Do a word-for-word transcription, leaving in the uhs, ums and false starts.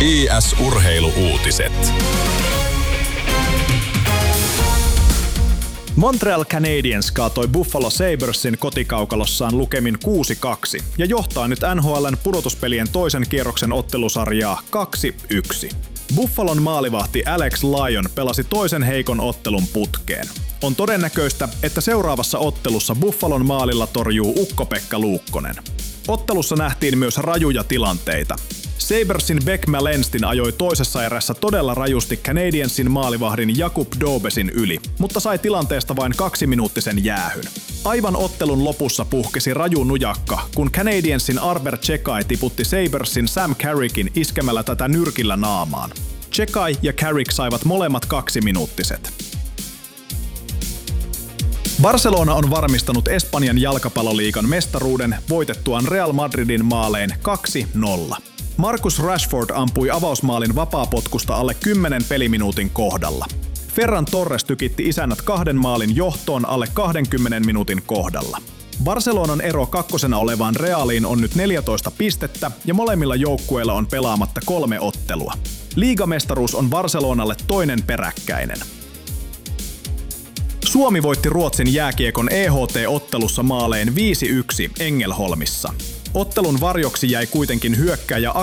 I S-urheilu-uutiset. Montreal Canadiens kaatoi Buffalo Sabresin kotikaukalossaan lukemin kuusi kaksi ja johtaa nyt N H L:n pudotuspelien toisen kierroksen ottelusarjaa kaksi yksi. Buffalon maalivahti Alex Lyon pelasi toisen heikon ottelun putkeen. On todennäköistä, että seuraavassa ottelussa Buffalon maalilla torjuu Ukko-Pekka Luukkonen. Ottelussa nähtiin myös rajuja tilanteita. Sabresin Beck Malenstin ajoi toisessa erässä todella rajusti Canadiensin maalivahdin Jakub Dobesin yli, mutta sai tilanteesta vain kaksiminuuttisen jäähyn. Aivan ottelun lopussa puhkesi raju nujakka, kun Canadiensin Arber Xhekaj tiputti Sabresin Sam Carrickin iskemällä tätä nyrkillä naamaan. Xhekaj ja Carrick saivat molemmat kaksiminuuttiset. Barcelona on varmistanut Espanjan jalkapalloliigan mestaruuden voitettuaan Real Madridin maalein kaksi nolla. Marcus Rashford ampui avausmaalin vapaapotkusta alle kymmenen peliminuutin kohdalla. Ferran Torres tykitti isännät kahden maalin johtoon alle kaksikymmentä minuutin kohdalla. Barcelonan ero kakkosena olevaan Realiin on nyt neljätoista pistettä ja molemmilla joukkueilla on pelaamatta kolme ottelua. Liigamestaruus on Barcelonalle toinen peräkkäinen. Suomi voitti Ruotsin jääkiekon E H T-ottelussa maalein viisi yksi Engelholmissa. Ottelun varjoksi jäi kuitenkin hyökkääjä